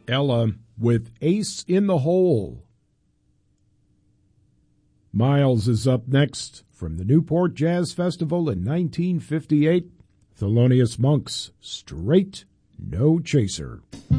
Ella with Ace in the Hole. Miles is up next from the Newport Jazz Festival in 1958. Thelonious Monk's Straight No Chaser.